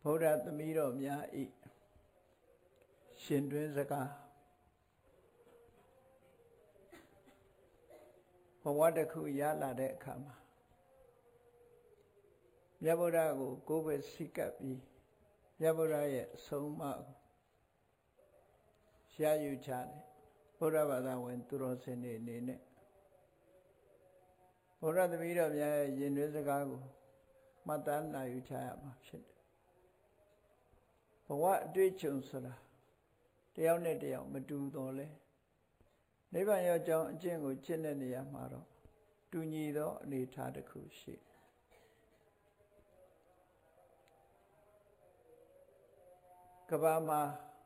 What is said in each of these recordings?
ဗုဒ္ဓသမီးတော်များဤရှင်တွင်စကားဘဝတစ်ခုရလာတဲ့အခါမှာမြတ်ဗုဒ္ဓကိုကိုယ်ပဲစိတ်ကပ်ပြီးမြတ်ဗုဒ္ဓရဲ့အဆုံးအမကိုရယူကြတယ်ဗုဒ္ဓဘာသာဝင်သူတော်စင်တွေအနေနဲ့ဗုဒ္ဓသမီးတော်များရဲ့ရင်တွင်စကားကိုမှတ်သားနိုင်ယူကြရမှာဖြစ်တယ်ဘဝအတွေ့အကြုံဆိုတာတယောက်နဲ့တယောက်မတူတော့လဲနိဗ္ဗာန်ရောက်ကြောင်းအကျင့်ကိုကျင့်တဲ့နေရာမှာတော့တူညီသောအနေအထားတစ်ခုရှိကမ္ဘာမှာ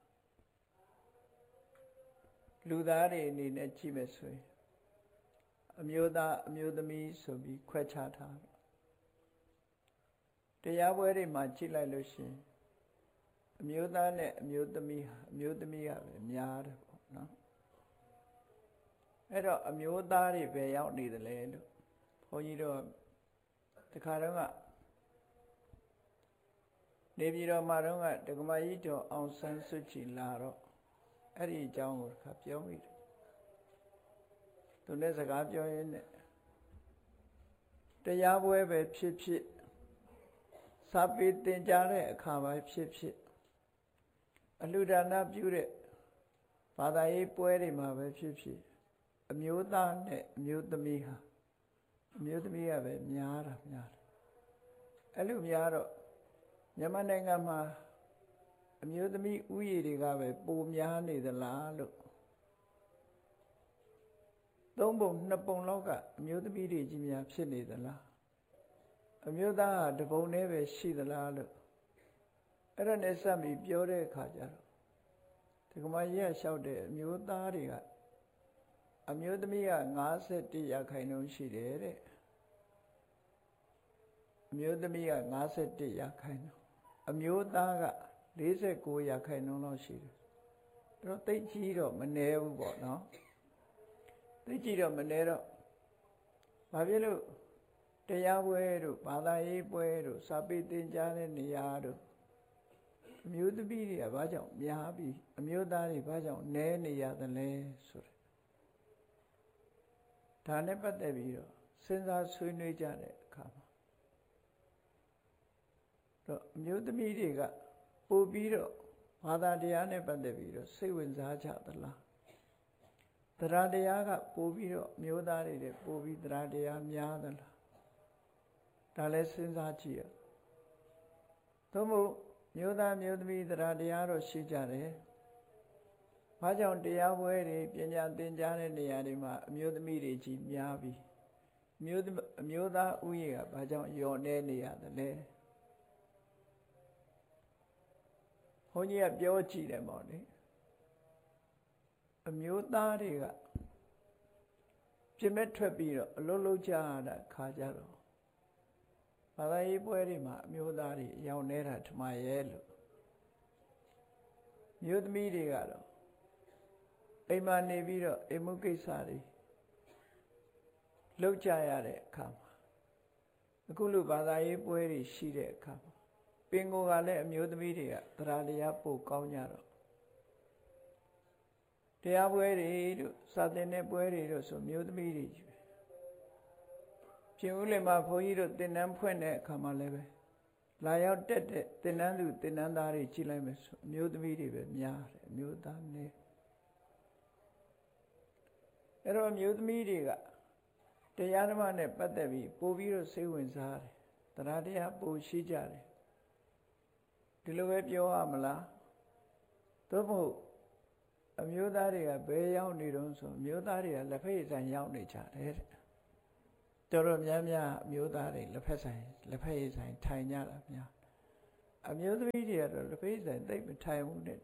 လူသားတွေအနေနဲ့ကြည့်မယ်ဆိုရင်အမျိုးသားအမျိုးသမီးဆိုပြီးခွဲခြားထားတရားပွဲတွေမှာကြည့်လိုက်လို့ရှိရင်အမျိုးသားနဲ့အမျိုးသမီးဟာအမျိုးသမီးကပဲများတယ်ပေါ့နော်အဲ့တော့အမျိုးသားတွေပဲရောက်နေတယ်လေလို့ဘုန်းကြီးတို့တခါတော့ကနေပြည်တော်မှာတော့ဒကမကြီးတော်အောင်ဆန်းစုကြည်လာတော့အဲ့ဒီအကြောင်းကိုတခါပြောမိတယ်သူနဲ့စကားပြောရင်းနဲ့တရားပွဲပဲဖြစ်ဖြစ်စာပေသင်ကြားတဲ့အခါပဲဖြစ်ဖြစ်အလှူဒါနပြုတဲ့ဘာသာရေးပွဲတွေမှာပဲဖြစ်ဖြစ်အမျိုးသားနဲ့အမျိုးသမီးဟာအမျိုးသမီးကပဲများတယ်အဲ့လိုများတော့မြန်မာနိုင်ငံမှာအမျိုးသမီးဥယျာဉ်တွေကပဲပိုများနေသလားလို့သုံးပုံနှစ်ပုံလောက်ကအမျိုးသမီးတွေကြီးများဖြစ်နေသလားအမျိုးသားဟာတပုံနဲ့ပဲရှိသလားလို့အဲ့ဒါနဲ့စပ်ပြီးပြောတဲ့အခါကျတော့ဒီကမကြီးကလျှောက်တဲ့အမျိုးသားတွေကအမျိုးသမီးက51ရာခိုင်နှုန်းရှိတယ်တဲ့အမျိုးသမီးက51ရာခိုင်နှုန်းအမျိုးသားက49ရာခိုင်နှုန်းလောက်ရှိတယ်တော့သိကြီးတော့မနည်းဘူးပေါ့နော်သိကြီးတော့မနည်းတော့ဘာဖြစ်လို့တရားပွဲတို့ဘာသာရေးပွဲတို့စာပေသင်ကြားတဲ့နေရာတို့အမျိုးသမီးတွေကဘာကြောင့်များပြီးအမျိုးသားတွေဘာကြောင့်နည်းနေရသလဲဆိုတဲ့ဒါနဲ့ပတ်သက်ပြီးတော့စဉ်းစားဆွေးနွေးကြတဲ့အခါမှာတော့အမျိုးသမီးတွေကပို့ပြီးတော့ဘာသာတရားနဲ့ပတ်သက်ပြီးတော့စိတ်ဝင်စားကြသလားတရားတရားကပို့ပြီးတော့အမျိုးသားတွေတဲ့ပို့ပြီးတရားတရားများသလားဒါလည်းစဉ်းစားကြည့်ရသို့မဟုတ်မျိုးသားမျိုးသမီးတရားတရားတော့ရှိကြတယ်။ဘာကြောင့်တရားပွဲတွေပညာသင်ကြားတဲ့နေရာတွေမှာအမျိုးသမီးတွေကြီးများပြီးအမျိုးသားဥယျာဉ်ကဘာကြောင့်လျော့နေနေရသလဲ။ဘုန်းကြီးကပြောကြည့်တယ်ပေါ့လေ။အမျိုးသားတွေကပြင်မဲ့ထွက်ပြီးတော့အလုံးလုံးကြရတာခါကြတော့ဘာသာရေးပွဲတွေမှာအမျိုးသားတွေရောက်နေတာထမရဲ့လို့မျိုးသမီးတွေကတော့အိမ်မှာနေပြီးတော့အိမ်မှုကိစ္စတွေလုပ်ကြရတဲ့အခါမှာအခုလိုဘာသာရေးပွဲတွေရှိတဲ့အခါမှာပင်ကိုယ်ကလည်းအမျိုးသမီးတွေကတရားတရားပို့ကောင်းကြတော့တရားပွဲတွေတို့စာသင်တဲ့ပွဲတွေတို့ဆိုမျိုးသမီးတွေကြီးပဲပြင်ဦးလင်မှာဘုန်းကြီးတို့သင်တန်းဖွင့်တဲ့အခါမှာလည်းပဲလာရောက်တက်တဲ့သင်တန်းသူသင်တန်းသားတွေကြည့်လိုက်မယ်ဆိုအမျိုးသမီးတွေပဲများတယ်အမျိုးသားနည်းအဲ့တော့အမျိုးသမီးတွေကတရားဓမ္မနဲ့ပတ်သက်ပြီးပို့ပြီးတော့စိတ်ဝင်စားတယ်တရားတရားပို့ရှိကြတယ်ဒီလိုပဲပြောရမလားသို့မဟုတ်အမျိုးသားတွေကဘယ်ရောက်နေတုန်းဆိုအမျိုးသားတွေကလက်ဖက်ဆိုင်ရောက်နေကြတယ်တဲ့တော်တော်များများအမျိုးသားတွေလက်ဖက်ဆိုင်ထိုင်ကြတာများအမျိုးသမီးတွေကတော့လက်ဖက်ဆိုင်သိပ်မထိုင်ဘူးနဲ့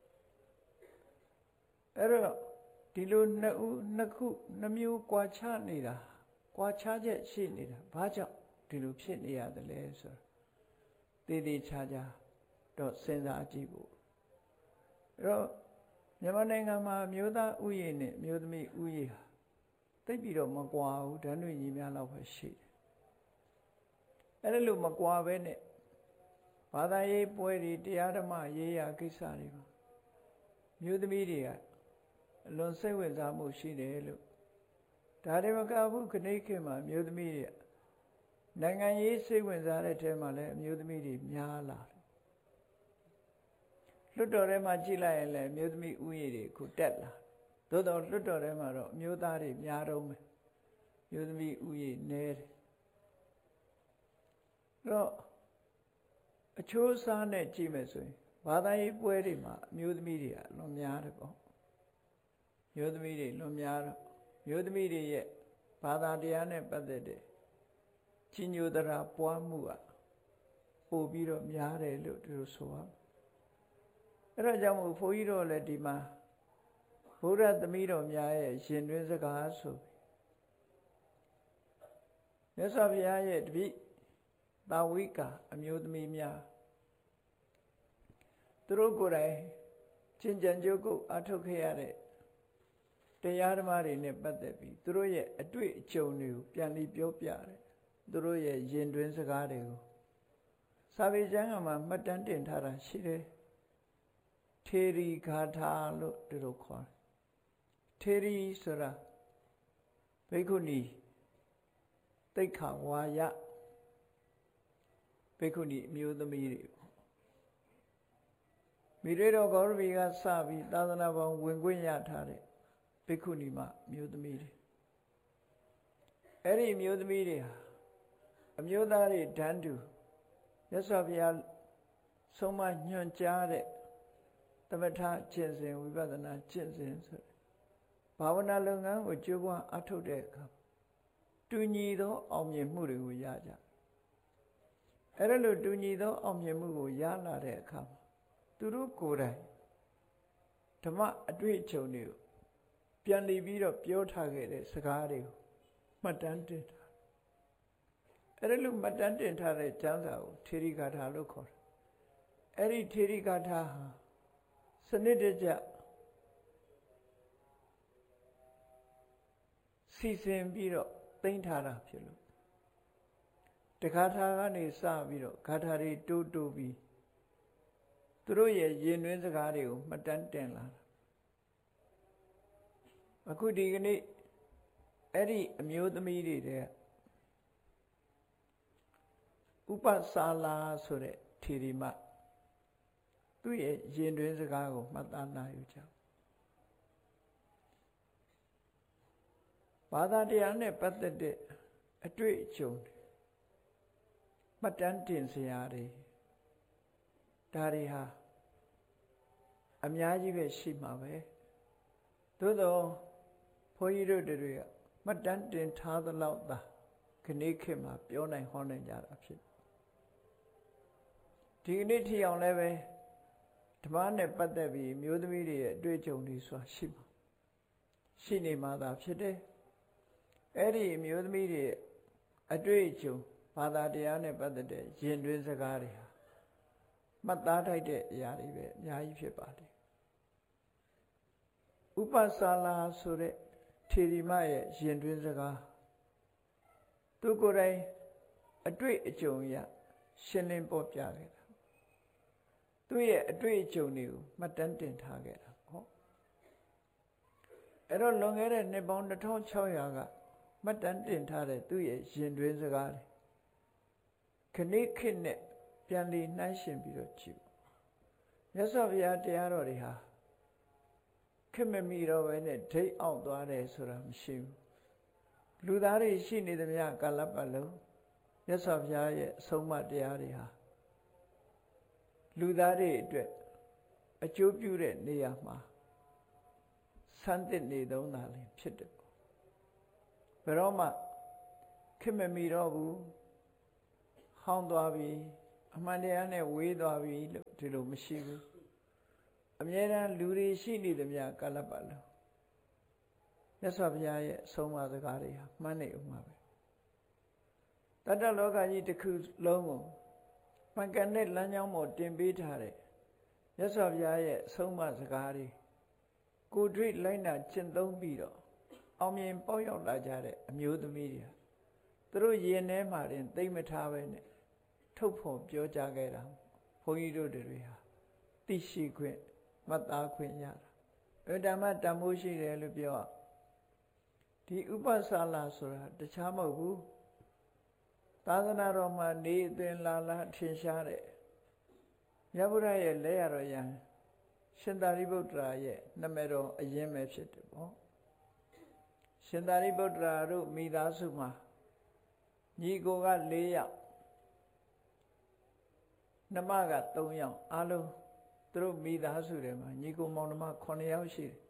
အဲ့တော့ဒီလိုနှစ်မျိုးကွာခြားနေတာကွာခြားချက်ရှိနေတာဘာကြောင့်ဒီလိုဖြစ်နေရတယ်လဲဆိုတော့တည်ခြားတော့စဉ်းစားကြည့်ဖို့အဲ့တော့မြန်မာနိုင်ငံမှာအမျိုးသားဥယျာဉ်နဲ့အမျိုးသမီးဥယျာဉ်ဟာသိပြီးတော့မကွာဘူးဓာတ်တွေညီများလောက်ပဲရှိတယ်အဲ့ဒါလို့မကွာပဲနဲ့ဘာသာရေးပွဲတွေတရားဓမ္မရေးရာကိစ္စတွေမှာမျိုးသမီးတွေကအလွန်စိတ်ဝင်စားမှုရှိတယ်လို့ဒါတွေမကဘူးခဏိခေတ်မှာမျိုးသမီးတွေနိုင်ငံရေးစိတ်ဝင်စားတဲ့ထဲမှာလည်းအမျိုးသမီးတွေများလာတယ်လွှတ်တော်ထဲမှာကြည့်လိုက်ရင်လည်းမျိုးသမီးဥယျာဉ်တွေခုတက်လာသို့တော်လွှတ်တော်ထဲမှာတော့အမျိုးသားတွေများတော့မယ်မျိုးသမီးဥယျာဉ်နည်းတယ်တော့အချိုးအစားနဲ့ကြည့်မယ်ဆိုရင်ဘာသာရေးပွဲတွေမှာအမျိုးသမီးတွေအလွန်များတယ်ပေါ့မျိုးသမီးတွေလွန်များတော့မျိုးသမီးတွေရဲ့ဘာသာတရားနဲ့ပတ်သက်တဲ့ကြီးညိုသရာပွားမှုကပို့ပြီးတော့များတယ်လို့သူတို့ဆိုရမယ်အဲ့ဒါကြောင့်မို့ဘုန်းကြီးတို့လည်းဒီမှာဘုရားသမီးတော်များရဲ့ရှင်တွင်စကားဆိုမြတ်စွာဘုရားရဲ့တပည့်သာဝိကအမျိုးသမီးများသူတို့ကိုယ်တိုင်ချင်းကြံကြုတ်ကိုအထုတ်ခဲ့ရတဲ့တရားဓမ္မတွေနဲ့ပတ်သက်ပြီးသူတို့ရဲ့အတွေ့အကြုံတွေကိုပြန်ပြီးပြောပြတယ်သူတို့ရဲ့ရင်တွင်စကားတွေကိုစာပေကျမ်းမှာမှတ်တမ်းတင်ထားတာရှိတယ်ထေရီဂါထာလို့သူတို့ခေါ်တယ်ထေရီဆိုတာဘိက္ခုနီသိက္ခာဝါယဘိက္ခုနီအမျိုးသမီးတွေမိရေတော်ဂေါရမီကစပြီးသာသနာပေါင်းဝင်ခွင့်ရထားတဲ့ဘိက္ခုနီမအမျိုးသမီးတွေအဲ့ဒီအမျိုးသမီးတွေဟာအမျိုးသားတွေတန်းတူမြတ်စွာဘုရားဆုံးမညွှန်ကြားတဲ့သမထကျင့်စဉ်ဝိပဿနာကျင့်စဉ်ဆိုတဲ့ဘာဝနာလုပ်ငန်းကိုကြိုးပမ်းအထောက်တဲ့အခါတူညီသောအောင်မြင်မှုတွေကိုရကြအဲ့ဒါလို့တူညီသောအောင်မြင်မှုကိုရလာတဲ့အခါမှာသူတို့ကိုယ်တိုင်ဓမ္မအတွေ့အကြုံတွေကိုပြန်လည်ပြီးတော့ပြောထားခဲ့တဲ့စကားတွေကိုမှတ်တမ်းတင်ထားအဲ့ဒါလို့မှတ်တမ်းတင်ထားတဲ့ကျမ်းစာကိုထေရီဂါထာလို့ခေါ်တယ်အဲ့ဒီထေရီဂါထာဟာစနစ်တကျစီစဉ်ပြီးတော့သိမ်းထားတာဖြစ်လို့တခါထာကနေစပြီးတော့ဂါထာတွေတိုးတိုးပြီးသူတို့ရဲ့ရင်တွင်းစကားတွေကိုမှတ်တမ်းတင်လာတာအခုဒီကနေ့အဲ့ဒီအမျိုးသမီးတွေတဲ့ဥပစာလာဆိုတဲ့ထေရီမသူ့ရဲ့ရင်တွင်းစကားကိုမှတ်သားနိုင်ယူကြဘာသာတရားနဲ့ပတ်သက်တဲ့အတွေ့အကြုံမှတ်တမ်းတင်စရာတွေဒါတွေဟာအများကြီးပဲရှိမှာပဲသို့သောဘုန်းကြီးတို့တွေကမှတ်တမ်းတင်ထားသလောက်သာခဏခေတ်မှာပြောနိုင်ဟောနိုင်ကြတာဖြစ်ဒီကနေ့ထီအောင်လည်းပဲဓမ္မနဲ့ပတ်သက်ပြီးမျိုးသမီးတွေရဲ့အတွေ့အကြုံတွေဆိုတာရှိနေမှာသာဖြစ်တယ်အဲ့ဒီမျိုးသမီးတွေအတွေ့အကြုံဘာသာတရားနဲ့ပတ်သက်တဲ့ယဉ်တွင်းစကားတွေဟာမှတ်သားထိုက်တဲ့အရာတွေပဲအများကြီးဖြစ်ပါတယ်ဥပစာလာဆိုတဲ့ထေရီမရဲ့ယဉ်တွင်းစကားသူကိုယ်တိုင်အတွေ့အကြုံရရှင်းလင်းပေါ်ပြခဲ့တာသူ့ရဲ့အတွေ့အကြုံတွေကိုမှတ်တမ်းတင်ထားခဲ့တာဟုတ်အဲ့တော့လွန်ခဲ့တဲ့နှစ်ပေါင်း2600ကမှတ်တမ်းတင်ထားတဲ့သူ့ရဲ့ယဉ်တွင်းစကားတွေခဏခေတ်နဲ့ပြန်လည်နှိုင်းယှဉ်ပြီးတော့ကြည့်မြတ်စွာဘုရားတရားတော်တွေဟာခေတ်မမီတော့ဘဲနဲ့ဒိတ်အောင်သွားတယ်ဆိုတာမရှိဘူးလူသားတွေရှိနေသမျှကာလပတ်လုံးမြတ်စွာဘုရားရဲ့အဆုံးအမတရားတွေဟာလူသားတွေအတွက်အကျိုးပြုတဲ့နေရာမှာဆန်းသစ်နေသုံးတာလည်းဖြစ်တယ်ဘယ်တော့မှခေတ်မမီတော့ဘူးဟောင်းသွားပြီအမှန်တရားနဲ့ဝေးသွားပြီလို့ဒီလိုမရှိဘူးအမြဲတမ်းလူတွေရှိနေသမျှကာလပတ်လုံးမြတ်စွာဘုရားရဲ့အဆုံးအမစကားတွေဟာမှန်းနေဦးမှာပဲတတ္တလောကကြီးတစ်ခုလုံးကိုမှန်ကန်တဲ့လမ်းကြောင်းပေါ်တင်ပေးထားတဲ့မြတ်စွာဘုရားရဲ့အဆုံးအမစကားတွေကိုတွေ့လိုက်နာကျင့်သုံးပြီးတော့အောင်မြင်ပေါက်ရောက်လာကြတဲ့အမျိုးသမီးတွေသူတို့ရင်ထဲမှာတင်သိမ့်မထားပဲနဲ့ထုတ်ဖော်ပြောကြခဲ့တာဘုန်းကြီးတို့တွေဟာသိရှိခွင့်မှတ်သားခွင့်ရတာဓမ္မတန်ဖိုးရှိတယ်လို့ပြောဒီဥပစာလာဆိုတာတခြားမဟုတ်ဘူးသာသနာတော်မှာနေအသွင်လာထင်ရှားတဲ့မြတ်ဗုဒ္ဓရဲ့လက်ရတော်ယံရှင်သာရိပုတ္တရာရဲ့နာမည်တော်အရင်ပဲဖြစ်တယ်ပေါ့ရှင်သာရိပုတ္တရာတို့မိသားစုမှာညီကိုက4ယောက်နှမက3ယောက်အားလုံးသူတို့မိသားစုတွေမှာညီကိုမောင်နှမ9ယောက်ရှိတယ်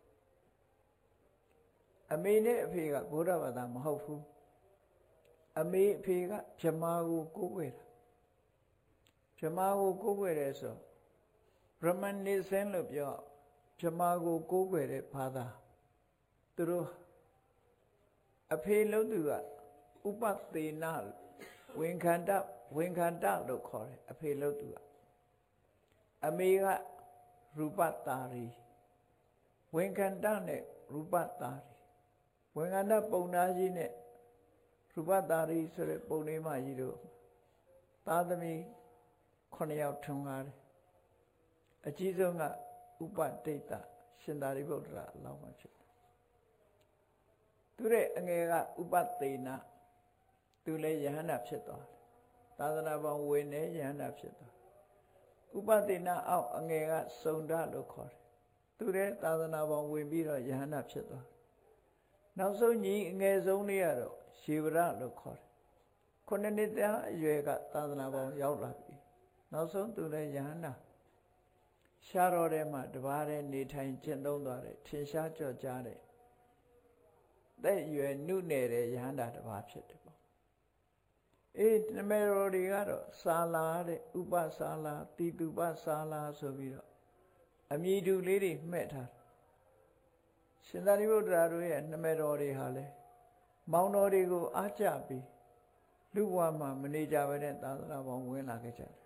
အမေနဲ့အဖေကဗုဒ္ဓဘာသာမဟုတ်ဘူးအမေအဖေကဗြဟ္မာကိုကိုးကွယ်တာဗြဟ္မာကိုကိုးကွယ်တယ်ဆိုဗြဟ္မဏိစင်လို့ပြောဗြဟ္မာကိုကိုးကွယ်တဲ့ဘာသာသူတို့အဖေလုံးသူကဥပသေနဝင်ခန္ဓလို့ခေါ်တယ်အဖေလုံးသူကအမေကရူပတာရီဝင်ခန္ဓနဲ့ရူပတာရီဝင်ခန္ဓပုံနာကြီးနဲ့ရူပတာရီဆိုတဲ့ပုံလေးမကြီးတို့သားသမီး9ယောက်ထွန်းကားတယ်အကြီးဆုံးကဥပဒိတ္တရှင်သာရိပုတ္တရာအလောင်းမှာဖြစ်တယ်သူတဲ့အငယ်ကဥပသေနသူလည်းယဟန္တာဖြစ်သွားတယ်သာသနာပေါင်းဝင်နေယဟန္တာဖြစ်သွားဥပသေနအောက်အငယ်ကစုံဒလို့ခေါ်တယ်သူလည်းသာသနာပေါင်းဝင်ပြီးတော့ယဟန္တာဖြစ်သွားနောက်ဆုံးညီအငယ်ဆုံးလေးကတော့ရှေဝရလို့ခေါ်တယ်9နှစ်သားအရွယ်ကသာသနာပေါင်းရောက်လာပြီနောက်ဆုံးသူလည်းယဟန္တာရှားတော်ထဲမှာတပါးတည်းနေထိုင်ကျင့်သုံးသွားတယ်ထင်ရှားကြော့ကြားတယ်တဲ့ရွယ်နုနယ်တဲ့ယဟန္တာတပါးဖြစ်တယ်ပေါ့နမေတော်တွေကတော့စာလာတဲ့ဥပစာလာတိတုပစာလာဆိုပြီးတော့အမည်တူလေးတွေမှဲ့ထားရှင်သာရိပုတ္တရာတို့ရဲ့နမေတော်တွေဟာလဲမောင်တော်တွေကိုအားကျပြီးလူဘဝမှာမနေကြဘဲနဲ့သာသနာပေါင်းဝင်လာခဲ့ကြတယ်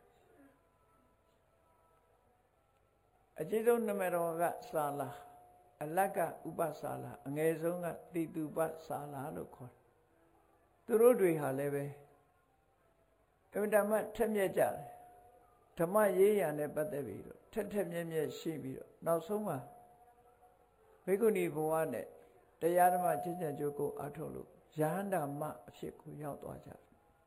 အကြီးဆုံးနမေတော်ကစာလာအလတ်ကဥပစာလာအငယ်ဆုံးကတိတုပစာလာလို့ခေါ်တယ်သူတို့တွေဟာလည်းပဲအမှန်တမ်းထက်မြက်ကြတယ်ဓမ္မရေးရာနဲ့ပတ်သက်ပြီးတော့ထက်မြက်မြက်ရှိပြီးတော့နောက်ဆုံးမှာဘိက္ခုနီဘဝနဲ့တရားဓမ္မကျင့်ကြံကြိုးကိုအားထုတ်လို့ယဟန္တာမအဖြစ်ကိုရောက်သွားကြတယ်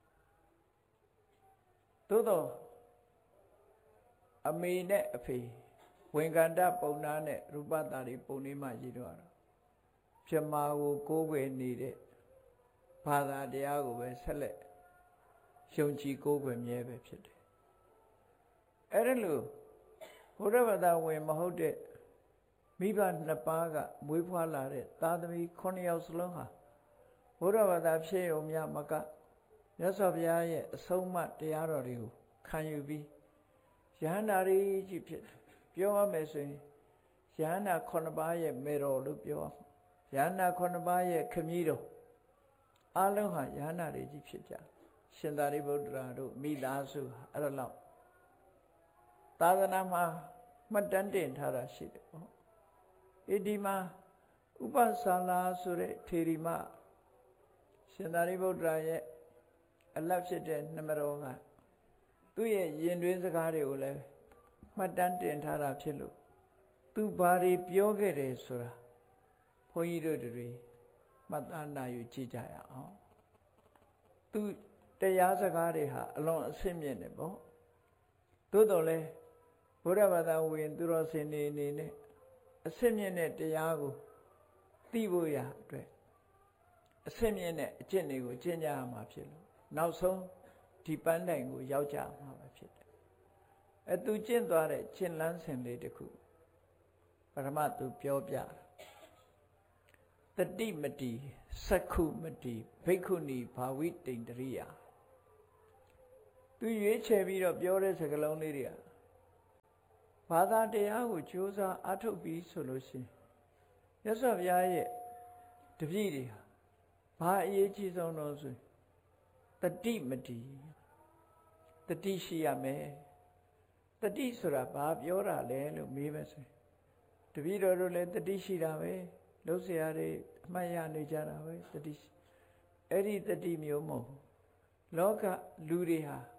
သို့တော့အမေနဲ့အဖေဝင်ခန္ဓပုံနာနဲ့ရူပတာတွေပုံနေမှရည်တော့ဗြဟ္မာကိုကိုးကွယ်နေတဲ့ဘာသာတရားကိုပဲဆက်လက်ယုံကြည်ကိုးကွယ်မြဲပဲဖြစ်တယ်အဲ့ဒါလို့ဘုရားဘာသာဝင်မဟုတ်တဲ့မိဘနှစ်ပါးကမွေးဖွားလာတဲ့သားသမီး9ယောက်စလုံးဟာဘုရားဘာသာဖြစ်ုံမြမကမြတ်စွာဘုရားရဲ့အဆုံးအမတရားတော်တွေကိုခံယူပြီးယဟန္တာတွေကြီးဖြစ်တယ်ပြောရမယ်ဆိုရင်ယဟန္တာ9ပါးရဲ့မေတော်လို့ပြောရမှာယဟန္တာ9ပါးရဲ့ခမည်းတော်အလုံးဟာယဟန္တာတွေကြီးဖြစ်ကြရှင်သာရိပုတ္တရာတို့မိသားစုအဲ့ဒါလောက်သာသနာမှာမှတ်တမ်းတင်ထားတာရှိတယ်ပေါ့ဒီမှာဥပစာလာဆိုတဲ့ထေရီမရှင်သာရိပုတ္တရာရဲ့အလတ်ဖြစ်တဲ့နမတော်ကသူ့ရဲ့ရင်တွင်းစကားတွေကိုလည်းမှတ်တမ်းတင်ထားတာဖြစ်လို့သူဘာတွေပြောခဲ့တယ်ဆိုတာဘုန်းကြီးတို့တွေမှတ်သားနိုင်ယူကြည့်ကြရအောင်သူတရားစကားတွေဟာအလွန်အဆင့်မြင့်တယ်ပေါ့သို့တော်လည်းဘုရားဘာသာဝင်သူတော်စင်တွေအနေနဲ့အဆင့်မြင့်တဲ့တရားကိုသိဖို့ရအတွက်အဆင့်မြင့်တဲ့အကျင့်တွေကိုကျင့်ကြရမှာဖြစ်လို့နောက်ဆုံးဒီပန်းတိုင်ကိုရောက်ကြမှာပဲဖြစ်တယ်သူကျင့်သွားတဲ့ကျင့်လန်းစဉ်လေးတစ်ခုပထမသူပြောပြတတိမတိစက္ခုမတိဘိက္ခုနီဘာဝိတိန္ဒရိယသူရွေးချယ်ပြီးတော့ပြောတဲ့စကားလုံးလေးတွေကဘာသာတရားကိုကြိုးစားအားထုတ်ပြီးဆိုလို့ရှိရင်မြတ်စွာဘုရားရဲ့တပည့်တွေဟာဘာအရေးကြီးဆုံးလို့ဆိုတတိမတိတတိရှိရမယ်တတိဆိုတာဘာပြောတာလဲလို့မေးမယ်ဆိုရင်တပည့်တော်တို့လည်းတတိရှိတာပဲလှုပ်ရှားတွေအမှတ်ရနေကြတာပဲတတိအဲ့ဒီတတိမျိုးမဟုတ်လောကလူတွေဟာတ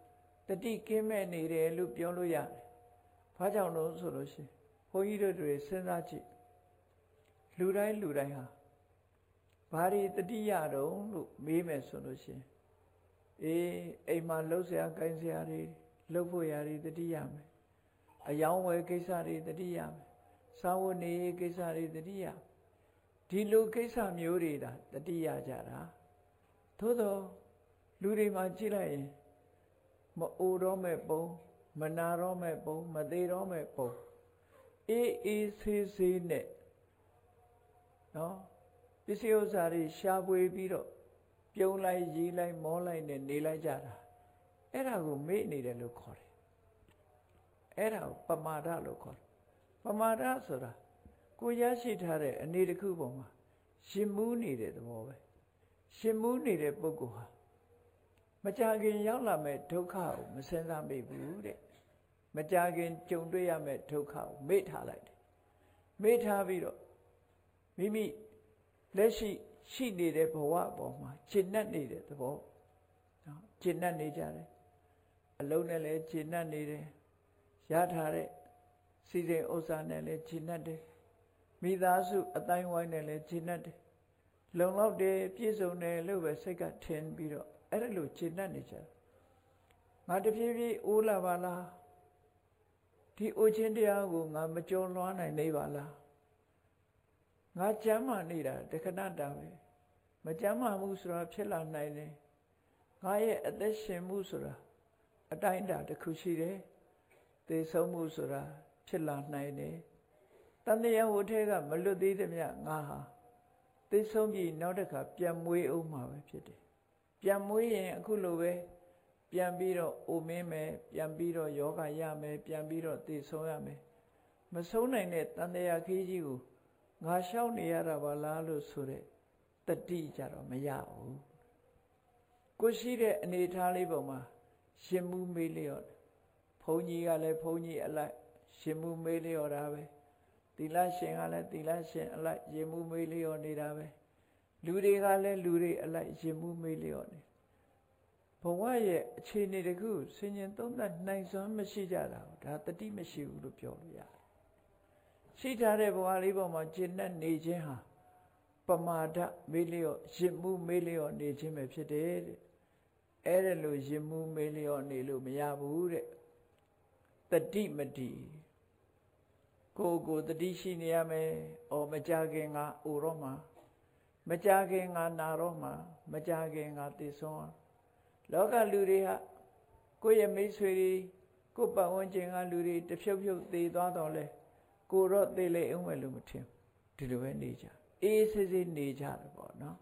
တိကင်းမဲ့နေတယ်လို့ပြောလို့ရတယ်။ဘာကြောင့်လို့ဆိုလို့ရှိရင်ဘုန်းကြီးတို့တွေစဉ်းစားကြည့်လူတိုင်းဟာဘာတွေတတိယတုံးလို့မေးမယ်ဆိုလို့ရှိရင်အိမ်မှာလှုပ်ရှားကိုင်းစရာတွေလှုပ်ဖို့ရာတွေတတိယမယ်အယောင်းဝယ်ကိစ္စတွေတတိယမယ်စာဝတ်နေရေးကိစ္စတွေတတိယဒီလိုကိစ္စမျိုးတွေဒါတတိယကြတာသို့သောလူတွေမှာကြည့်လိုက်ရင်မအိုတော့မဲ့ပုံမနာတော့မဲ့ပုံမသေးတော့မဲ့ပုံအေးဆေးနဲ့နော်ပစ္စည်းဥစ္စာတွေရှားပွေပြီးတော့ပြုံးလိုက်ရေးလိုက်မောလိုက်နဲ့နေလိုက်ကြတာအဲ့ဒါကိုမေ့နေတယ်လို့ခေါ်တယ်အဲ့ဒါကိုပမာဒလို့ခေါ်တယ်ပမာဒဆိုတာကိုရရှိထားတဲ့အနေတစ်ခုပေါ်မှာရှင်မူးနေတဲ့သဘောပဲရှင်မူးနေတဲ့ပုဂ္ဂိုလ်ဟာမကြခင်ရောက်လာမဲ့ဒုက္ခကိုမစင်စားမိဘူးတဲ့မကြခင်ကြုံတွေ့ရမဲ့ဒုက္ခကိုမေ့ထားလိုက်တယ်မေ့ထားပြီးတော့မိမိလက်ရှိနေတဲ့ဘဝအပေါ်မှာရှင်းနှက်နေတဲ့သဘောနော်ရှင်းနှက်နေကြတယ်အလုံးနဲ့လည်းရှင်းနှက်နေတယ်ရထားတဲ့စီစဉ်ဥစ္စာနဲ့လည်းရှင်းနှက်တယ်မိသားစုအတိုင်းဝိုင်းနဲ့လည်းရှင်းနှက်တယ်လုံလောက်တယ်ပြည့်စုံတယ်လို့ပဲစိတ်ကထင်ပြီးတော့အဲ့ဒါလို့ရှင်းနှက်နေကြတယ်ငါတဖြည်းဖြည်းအိုးလာပါလားဒီအိုခြင်းတရားကိုငါမကြော်လွှားနိုင်နေပါလားငါကြမ်းမာနေတာတခဏတာပဲမကြမ်းမာမှုဆိုတာဖြစ်လာနိုင်တယ်ငါရဲ့အသက်ရှင်မှုဆိုတာအတိုင်းအတာတစ်ခုရှိတယ်သေဆုံးမှုဆိုတာဖြစ်လာနိုင်တယ်တန်တရားဝဋ်ထဲကမလွတ်သေးသမျှငါဟာသေဆုံးပြီးနောက်တစ်ခါပြန်မွေးအောင်မှာပဲဖြစ်တယ်ပြန်မွေးရင်အခုလိုပဲပြန်ပြီးတော့အိုမင်းမယ်ပြန်ပြီးတော့ယောဂရမယ်ပြန်ပြီးတော့သေဆုံးရမယ်မဆုံးနိုင်တဲ့တန်တရားခီးကြီးကိုငါရှောက်နေရတာပါလားလို့ဆိုတဲ့တတိကြတော့မရဘူးကိုရှိတဲ့အနေထားလေးပေါ်မှာရှင်မူမေးလျော့ဘုန်းကြီးကလည်းဘုန်းကြီးအလိုက်ရှင်မူမေးလျော့တာပဲသီလရှင်ကလည်းသီလရှင်အလိုက်ရှင်မူမေးလျော့နေတာပဲလူတွေကလည်းလူတွေအလိုက်ရှင်မူမေးလျော့နေဘဝရဲ့အခြေအနေတခုဆင်ញင်သုံးသပ်နိုင်စွမ်းမရှိကြတာဒါတတိမရှိဘူးလို့ပြောလို့ရတယ်ရှိထားတဲ့ဘဝလေးပေါ်မှာကျင့်တတ်နေခြင်းဟာပမာဒမေးလျော့ရင်မှုမေးလျော့နေခြင်းပဲဖြစ်တယ်တဲ့အဲ့ဒါလို့ရင်မှုမေးလျော့နေလို့မရဘူးတဲ့တတိမတိကိုတတိရှိနေရမယ်ဩမကြခင်ငါအိုတော့မှာမကြခင်ငါနာတော့မှာမကြခင်ငါသိဆုံးလောကလူတွေဟာကိုယ့်ရဲ့မိတ်ဆွေတွေကိုယ့်ပတ်ဝန်းကျင်ကလူတွေတဖြုတ်ဖြုတ်သေသွားတော့လဲကိုတော့သေလေအောင်မယ်လို့မထင်ဒီလိုပဲနေကြအေးဆေးဆေးနေကြတယ်ပေါ့နော်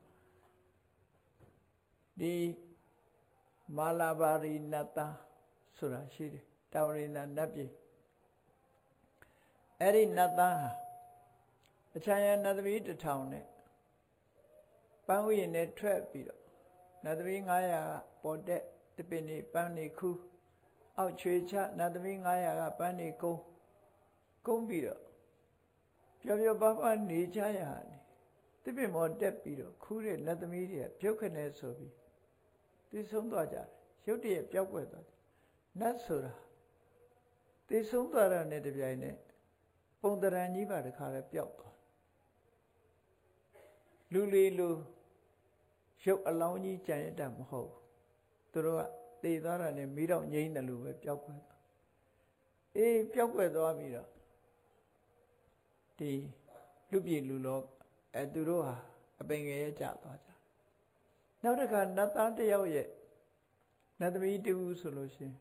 ဒီမာလာဘာရီနတ္တဆိုတာရှိတယ်တာဝရိန္ဒနတ်ပြည်အဲ့ဒီနတ်သားဟာအချမ်းရနတ်သမီး1000နဲ့ပန်းဥယျာဉ်နဲ့ထွက်ပြီးတော့နတ်သမီး900ကပေါ်တဲ့တပင်နေပန်းနေခူးအောက်ချွေချနတ်သမီး900ကပန်းနေကုန်းပြီးတော့ပျော်ပျော်ပါးပါးနေကြရတယ်တပင်မော်တက်ပြီးတော့ခူးတဲ့နတ်သမီးတွေကပြုတ်ခနဲ့ဆိုပြီးသိဆုံးသွားကြတယ်ရုတ်တရက်ပျောက်ကွယ်သွားတယ်နတ်ဆိုတာသိဆုံးသွားတာနဲ့တပြိုင်နက်ပုံတရံကြီးပါတခါလဲပျောက်သွားလူလေးလူရုပ်အလောင်းကြီးကြံရတတ်မဟုတ်သူတို့ကသေသွားတာနဲ့မိတော့ငိမ့်တယ်လို့ပဲပျောက်ကွယ်သွားပျောက်ကွယ်သွားပြီးတော့ဒီလူပြည်လူလောသူတို့ဟာအပင်ငယ်ရကြသွားကြနောက်တစ်ခါနတ်သားတစ်ယောက်ရဲ့နတ်သမီးတူဆိုလို့ရှင်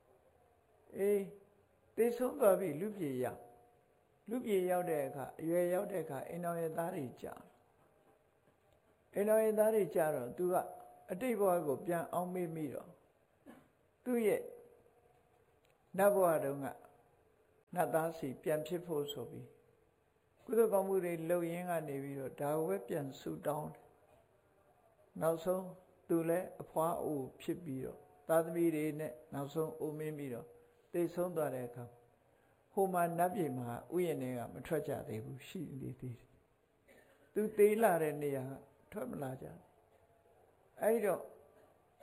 သေဆုံးသွားပြီလူပြည်ရောက်တဲ့အခါအရွယ်ရောက်တဲ့အခါအိမ်တော်ရဲ့သားတွေကြာအိမ်တော်ရဲ့သားတွေကြာတော့သူကအတိတ်ဘဝကိုပြန်အောင်မေ့မိတော့သူ့ရဲ့နတ်ဘဝတုန်းကနတ်သားစီပြန်ဖြစ်ဖို့ဆိုပြီးကုသိုလ်ကောင်းမှုတွေလုပ်ရင်းကနေပြီးတော့ဒါဝဲပြန်ဆူတောင်းတယ်နောက်ဆုံးသူလည်းအဖွားအိုဖြစ်ပြီးတော့သားသမီးတွေနဲ့နောက်ဆုံးအိုမင်းပြီးတော့သိဆုံးသွားတဲ့အခါဟိုမှာနတ်ပြည်မှာဥယျာဉ်တွေကမထွက်ကြသေးဘူးရှိနေသေးတယ်သူသေးလာတဲ့နေရာထွက်မလာကြအဲ့တော့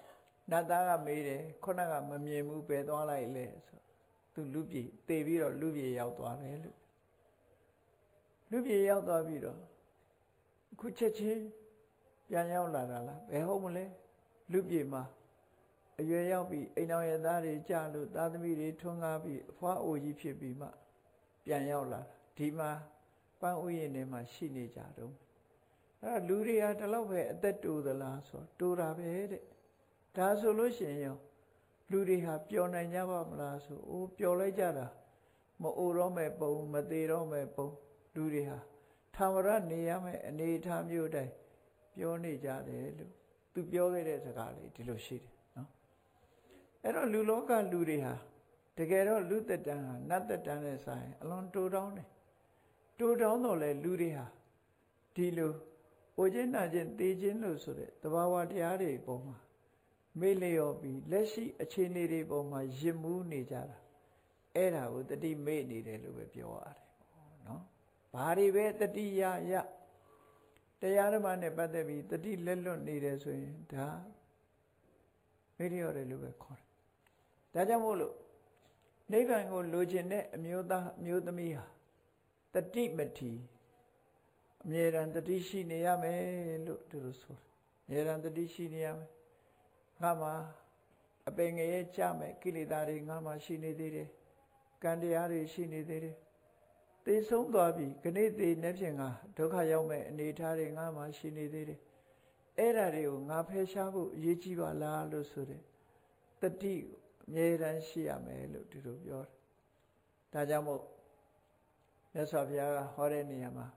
နတ်သားကမေးတယ်ခုနကမမြင်ဘူးပဲသွားလိုက်လေဆိုသူလူပြေသေပြီးတော့လူပြေရောက်သွားတယ်လို့လူပြေရောက်သွားပြီးတော့အခုချက်ချင်းပြန်ရောက်လာတာလားဘယ်ဟုတ်မလဲလူပြေမှာအရွယ်ရောက်ပြီးအိမ်တော်ရဲ့သားတွေကြလို့သားသမီးတွေထွန်းကားပြီးအဖွားအိုကြီးဖြစ်ပြီးမှပြန်ရောက်လာဒီမှာပန်းဥယျာဉ်ထဲမှာရှိနေကြတော့အဲ့လူတွေဟာဒီလောက်ပဲအသက်တိုးသလားဆိုတိုးတာပဲတဲ့ဒါဆိုလို့ရှိရင်ရောလူတွေဟာပျော်နိုင်ကြပါမလားဆိုအိုးပျော်လိုက်ကြတာမအိုတော့မဲ့ပုံမသေးတော့မဲ့ပုံလူတွေဟာထာဝရနေရမယ့်အနေအထားမျိုးတိုင်းပြောနေကြတယ်လို့သူပြောခဲ့တဲ့စကားလေးဒီလိုရှိတယ်နော်အဲ့တော့လူလောကလူတွေဟာတကယ်တော့လူသက်တမ်းဟာနတ်သက်တမ်းနဲ့ဆိုင်အလွန်တိုးတောင်းတယ်တိုးတောင်းတော့လေလူတွေဟာဒီလိုအိုခြင်းနာခြင်းသေခြင်းလို့ဆိုတဲ့သဘာဝတရားတွေပုံမှာမေ့လျော်ပြီးလက်ရှိအခြေအနေတွေပုံမှာရစ်မှုနေကြတာအဲ့ဒါကိုတတိမေ့နေတယ်လို့ပဲပြောရတယ်နော်ဘာတွေပဲတတိယရတရားဓမ္မနဲ့ပတ်သက်ပြီးတတိလက်လွတ်နေတယ်ဆိုရင်ဒါမေ့လျော်တယ်လို့ပဲခေါ်တယ်ဒါကြောင့်မို့လို့နိဗ္ဗာန်ကိုလိုချင်တဲ့အမျိုးသားအမျိုးသမီးဟာတတိမထီအမြဲတမ်းတတိရှိနေရမယ်လို့သူတို့ဆိုတယ်အမြဲတမ်းတတိရှိနေရမယ်ငါမှာအပင်ငရဲကြမယ်ကိလေသာတွေငါမှာရှိနေသေးတယ်ကံတရားတွေရှိနေသေးတယ်သေဆုံးသွားပြီခဏသေနေဖြင့်ငါဒုက္ခရောက်မဲ့အနေထားတွေငါမှာရှိနေသေးတယ်အဲ့ဓာတွေကိုငါဖယ်ရှားဖို့အရေးကြီးပါလားလို့ဆိုတဲ့တတိအမြဲတမ်းရှိရမယ်လို့သူတို့ပြောတယ်ဒါကြောင့်မို့မြတ်စွာဘုရားကဟောတဲ့နေရာမှာ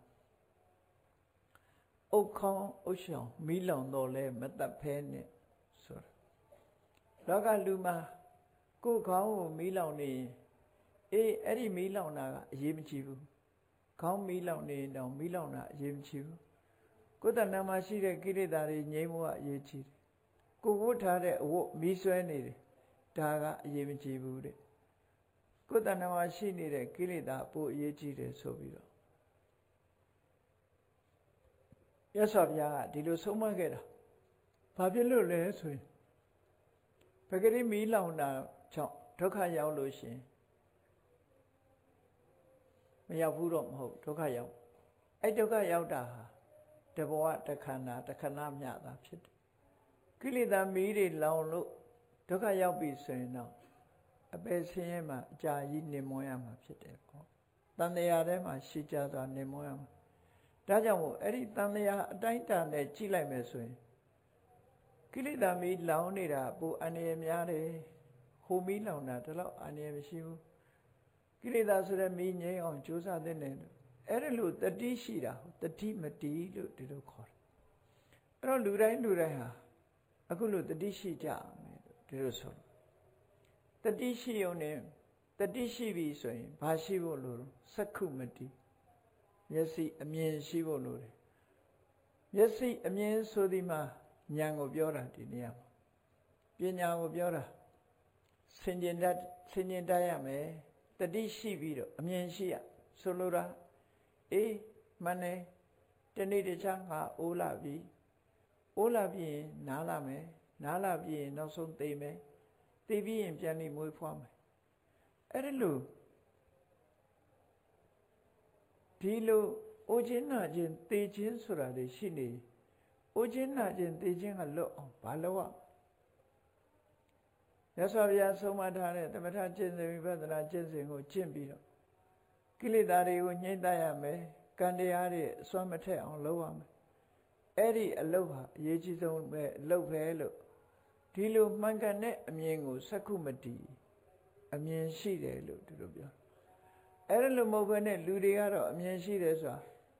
အုတ်ခေါင်းအုတ်ရှောင်မီးလောင်တော့လဲမတတ်ဖဲနဲ့ဆိုတာလောကလူမှာကိုယ်ခေါင်းကိုမီးလောင်နေရင်အဲ့ဒီမီးလောင်တာကအရေးမကြီးဘူးခေါင်းမီးလောင်နေရင်တော့မီးလောင်တာအရေးမကြီးဘူးကိုယ်တဏ္ဍာမှာရှိတဲ့ကိလေသာတွေငြိမ်းဖို့ကအရေးကြီးတယ်ကိုယ်ဝတ်ထားတဲ့အဝတ်မီးဆွဲနေတယ်ဒါကအရေးမကြီးဘူးတဲ့ကိုယ်တဏ္ဍာမှာရှိနေတဲ့ကိလေသာပိုအရေးကြီးတယ်ဆိုပြီးတော့ရသော်ဘုရားကဒီလိုဆုံးမခဲ့တာဘာဖြစ်လို့လဲဆိုရင်ပဂရိမီးလောင်တာကြောင့်ဒုက္ခရောက်လို့ရှိရင်မရောက်ဘူးတော့မဟုတ်ဒုက္ခရောက်အဲ့ဒုက္ခရောက်တာဟာတဘဝတခန္ဓာတခဏမျှတာဖြစ်တယ်ကိလေသာမီးတွေလောင်လို့ဒုက္ခရောက်ပြီဆိုရင်တော့အပယ်ဆင်းရဲမှာအကြာကြီးနေမွန်းရမှာဖြစ်တယ်ပေါ့တန်တရားထဲမှာရှိကြစွာနေမွန်းရမှာဒါကြောင့်မို့အဲ့ဒီတန်တရားအတိုင်းအတာနဲ့ကြည့်လိုက်မယ်ဆိုရင်ကိလေသာမီးလောင်နေတာပိုအန္တရာယ်များတယ်ဟိုမီးလောင်တာဒီလောက်အန္တရာယ်မရှိဘူးကိလေသာဆိုတဲ့မီးငြိမ်းအောင်ကြိုးစားတဲ့နဲ့အဲ့ဒါလို့တတိရှိတာတတိမတိလို့ဒီလိုခေါ်တယ်အဲ့တော့လူတိုင်းဟာအခုလို့တတိရှိကြမယ်ဒီလိုဆိုတတိရှိုံနဲ့တတိရှိပြီဆိုရင်ဘာရှိဖို့လို့စက္ခုမတိမျက်စိအမြင်ရှိဖို့လို့တယ်မျက်စိအမြင်ဆိုဒီမှာဉာဏ်ကိုပြောတာဒီနေရာမှာပညာကိုပြောတာဆင်ခြင်တတ်ရမယ်တတိရှိပြီးတော့အမြင်ရှိရဆိုလိုတာမှန်တယ်တနေ့တခြားငါအိုးလာပြီအိုးလာပြီးရင်နားလာမယ်နားလာပြီးရင်နောက်ဆုံးသိမယ်သိပြီးရင်ပြန်ပြီးမွေးဖွားမယ်အဲ့ဒါလို့ဒီလိုအိုခြင်းနာခြင်းသိခြင်းဆိုတာတွေရှိနေအိုခြင်းနာခြင်းသိခြင်းကလွတ်အောင်ဘာလို့ရသော်ဗျာဆုံးမထားတဲ့သမထကျင့်စဉ်ဝိပဿနာကျင့်စဉ်ကိုကျင့်ပြီးတော့ကိလေသာတွေကိုညှိမ့်တတ်ရမယ်ကံတရားတွေအစွမ်းမထက်အောင်လုပ်ရမယ်အဲ့ဒီအလုပ်ဟာအရေးကြီးဆုံးပဲအလုပ်ပဲလို့ဒီလိုမှန်ကန်တဲ့အမြင်ကိုစက္ခုမတိအမြင်ရှိတယ်လို့သူတို့ပြောအဲ့ဒါလို့မဟုတ်ဘဲနဲ့လူတွေကတော့အမြင်ရှိတယ်ဆိုတာ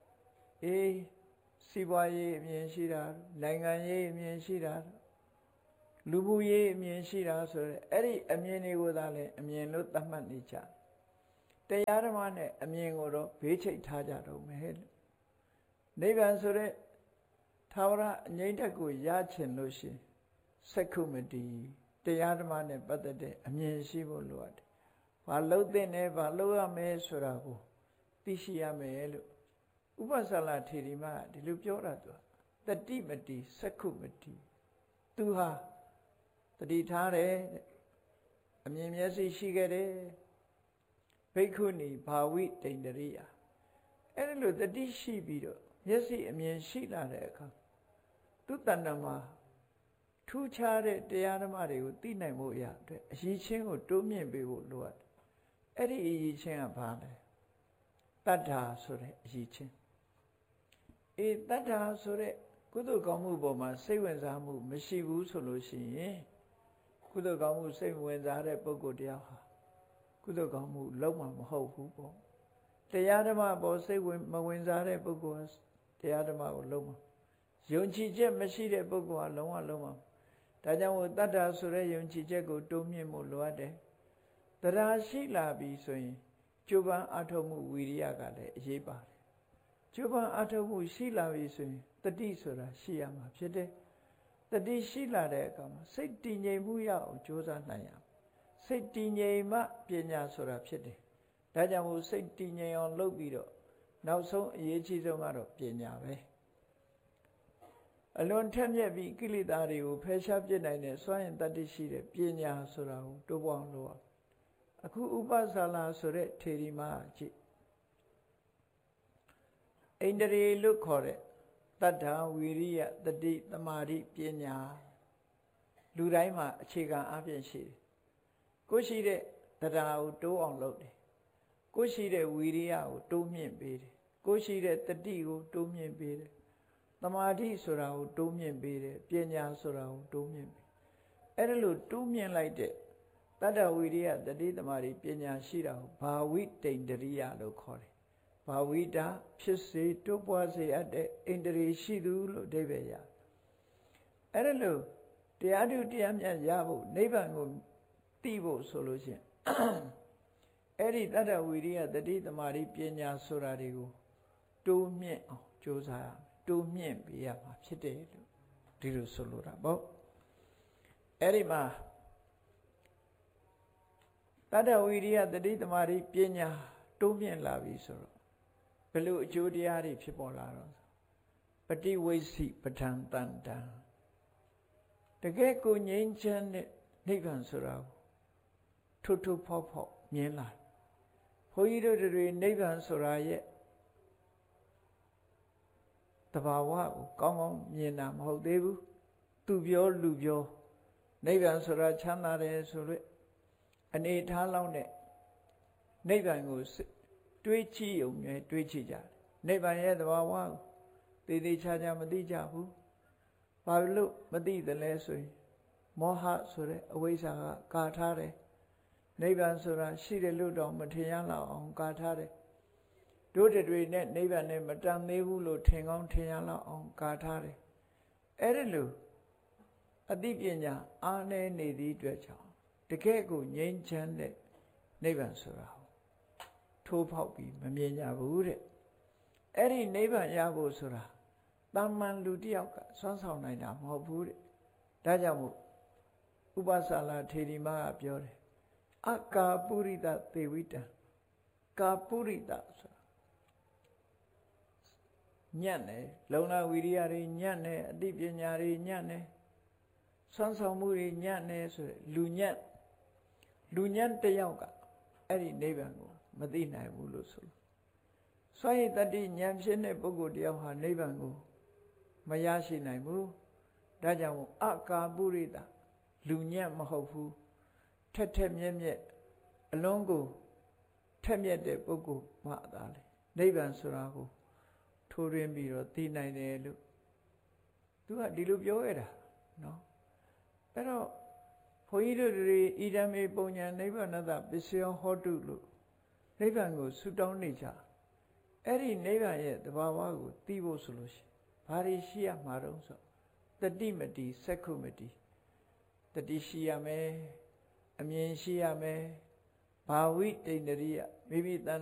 စီးပွားရေးအမြင်ရှိတာနိုင်ငံရေးအမြင်ရှိတာလူမှုရေးအမြင်ရှိတာဆိုတော့အဲ့ဒီအမြင်တွေကိုသာလဲအမြင်လို့သတ်မှတ်နေကြတရားဓမ္မနဲ့အမြင်ကိုတော့ဘေးချိတ်ထားကြတော့မယ်လို့နိဗ္ဗာန်ဆိုတဲ့ထာဝရအငြိမ့်တက်ကိုရချင်လို့ရှိရင်စက္ခုမတိတရားဓမ္မနဲ့ပတ်သက်တဲ့အမြင်ရှိဖို့လိုအပ်တယ်။ဘာလို့သိနေဘာလို့ရမယ်ဆိုတာကိုသိရှိရမယ်လို့ဥပ္ပဆလထေရီမဒီလိုပြောတာသူတတိမတိစက္ခုမတိသူဟာတတိထားတယ်အမြင်မျက်စိရှိခဲ့တယ်ဘိက္ခုနီဘာဝိတိန္ဒရိယအဲ့လိုတတိရှိပြီးတော့မျက်စိအမြင်ရှိလာတဲ့အခါသူတဏ္ဍမှာထူးခြားတဲ့တရားဓမ္မတွေကိုသိနိုင်ဖို့ရအတွက်အရည်ချင်းကိုတိုးမြင့်ပေးဖို့လိုအပ်တယ်အဲ့ဒီအရည်ချင်းကဘာလဲတတ္ထာဆိုတဲ့အရည်ချင်းတတ္ထာဆိုတဲ့ကုသိုလ်ကောင်းမှုပေါ်မှာစိတ်ဝင်စားမှုမရှိဘူးဆိုလို့ရှိရင်ကုသိုလ်ကောင်းမှုစိတ်ဝင်စားတဲ့ပုဂ္ဂိုလ်တရားဟာကုသိုလ်ကောင်းမှုလုံးဝမဟုတ်ဘူးပေါ့တရားဓမ္မပေါ်စိတ်မဝင်စားတဲ့ပုဂ္ဂိုလ်ဟာတရားဓမ္မကိုလုံးဝယုံကြည်ချက်မရှိတဲ့ပုဂ္ဂိုလ်ဟာလုံးဝဒါကြောင့်တတ္ထာဆိုတဲ့ယုံကြည်ချက်ကိုတိုးမြင့်ဖို့လိုအပ်တယ်တရားရှိလာပြီဆိုရင်ကျိုးပန်းအထောက်မှုဝီရိယကလည်းအရေးပါတယ်ကျိုးပန်းအထောက်မှုရှိလာပြီဆိုရင်တတိဆိုတာရှိရမှာဖြစ်တယ်တတိရှိလာတဲ့အခါမှာစိတ်တည်ငြိမ်မှုရအောင်ကြိုးစားနိုင်ရစိတ်တည်ငြိမ်မှပညာဆိုတာဖြစ်တယ်ဒါကြောင့်စိတ်တည်ငြိမ်အောင်လုပ်ပြီးတော့နောက်ဆုံးအရေးကြီးဆုံးကတော့ပညာပဲအလွန်ထက်မြက်ပြီးကိလေသာတွေကိုဖယ်ရှားပြစ်နိုင်တဲ့စွမ်းရင်တတ္တိရှိတဲ့ပညာဆိုတာကိုတိုးပွားအောင်လုပ်ရအခုဥပစာလာဆိုတဲ့ထေရီမကြည့်ဣန္ဒြေလို့ခေါ်တဲ့တတ္ထာဝီရိယတတိသမာဓိပညာလူတိုင်းမှာအခြေခံအပြင်ရှိတယ်ကိုရှိတဲ့တရားကိုတိုးအောင်လုပ်တယ်ကိုရှိတဲ့ဝီရိယကိုတိုးမြင့်ပေးတယ်ကိုရှိတဲ့တတိကိုတိုးမြင့်ပေးတယ်သမာဓိဆိုတာကိုတိုးမြင့်ပေးတယ်ပညာဆိုတာကိုတိုးမြင့်ပေးအဲ့ဒါလို့တိုးမြင့်လိုက်တဲ့တတ္တဝီရိယတတိသမာဓိပညာရှိတာကိုဘာဝိတိန္ဒရိယလို့ခေါ်တယ်ဘာဝိတာဖြစ်စေတိုးပွားစေအပ်တဲ့ဣန္ဒြေရှိသူလို့အဓိပ္ပာယ်ရအဲ့ဒါလို့တရားထုတရားမြတ်ရဖို့နိဗ္ဗာန်ကိုသိဖို့ဆိုလို့ရှိရင်အဲ့ဒီတတ္တဝီရိယတတိသမာဓိပညာဆိုတာတွေကိုတိုးမြင့်အောင်ကြိုးစားရမယ်တိုးမြင့်ပေးရမှာဖြစ်တယ်လို့ဒီလိုဆိုလိုတာပေါ့အဲ့ဒီမှာတတ္တဝီရိယတတိသမာဓိပညာတိုးမြင့်လာပြီဆိုတော့ဘယ်လိုအကျိုးတရားတွေဖြစ်ပေါ်လာတော့ပฏิဝိသိပဋ္ဌာန်တန်တံတကယ်ကိုငြိမ်းချမ်းတဲ့နိဗ္ဗာန်ဆိုတာကိုထွတ်ဖောက်ဖောက်မြင်လာဘုန်းကြီးတို့တွေနိဗ္ဗာန်ဆိုတာရဲ့တဘာဝကိုကောင်းကောင်းမြင်တာမဟုတ်သေးဘူးသူပြောလူပြောနိဗ္ဗာန်ဆိုတာချမ်းသာတယ်ဆိုလို့အနေထားလောက်နဲ့နိဗ္ဗာန်ကိုတွေးကြည့်ုံနဲ့တွေးကြည့်ကြတယ်နိဗ္ဗာန်ရဲ့တဘာဝကိုသေသေးချာချာမသိကြဘူးဘာလို့မသိသလဲဆိုရင်မောဟဆိုတဲ့အဝိဇ္ဇာကကာထားတယ်နိဗ္ဗာန်ဆိုတာရှိတယ်လို့တော့မထင်ရလောက်အောင်ကာထားတယ်တို့တွေနဲ့နိဗ္ဗာန်နဲ့မတန်သေးဘူးလို့ထင်ကောင်းထင်ရလောက်အောင်ကာထားတယ်အဲ့ဒါလို့အသိပညာအားနည်းနေသည့်အတွက်ကြောင့်တကယ့်ကိုငြိမ်းချမ်းတဲ့နိဗ္ဗာန်ဆိုတာထိုးဖောက်ပြီးမမြင်ကြဘူးတဲ့အဲ့ဒီနိဗ္ဗာန်ရဖို့ဆိုတာတာမန်လူတစ်ယောက်ကစွမ်းဆောင်နိုင်တာမဟုတ်ဘူးတဲ့ဒါကြောင့်မို့ဥပစာလာထေရီမကပြောတယ်အကာပုရိသသေဝိတံကာပုရိသဆိုတာညံ့တယ်လုံလဝီရိယတွေညံ့တယ်အသိပညာတွေညံ့တယ်စွမ်းဆောင်မှုတွေညံ့တယ်ဆိုတဲ့လူညံ့တစ်ယောက်ကအဲ့ဒီနိဗ္ဗာန်ကိုမသိနိုင်ဘူးလို့ဆိုလို့စွမ်းရည်တတ္တိဉာဏ်ဖြစ်တဲ့ပုဂ္ဂိုလ်တယောက်ဟာနိဗ္ဗာန်ကိုမရရှိနိုင်ဘူးဒါကြောင့်အကာပုရိသလူညံ့မဟုတ်ဘူးထက်မြက်အလုံးကိုထက်မြက်တဲ့ပုဂ္ဂိုလ်မှသာလေနိဗ္ဗာန်ဆိုတာကိုထိုးရင်းပြီးတော့သိနိုင်တယ်လို့သူကဒီလိုပြောခဲ့တာနော်အဲ့တော့ဘုန်းကြီးတို့တွေဣဒံမေပုံညာနိဗ္ဗာန်တပစ္စယောဟောတုလို့နိဗ္ဗာန်ကိုဆုတောင်းနေကြအဲ့ဒီနိဗ္ဗာန်ရဲ့တဘာဝကိုသိဖို့ဆိုလို့ရှိရင်ဘာတွေရှိရမှာတော့ဆိုတတိမတိစက္ခုမတိတတိရှိရမယ်အမြင်ရှိရမယ်ဘာဝိတိန္ဒရိယမိမိတန်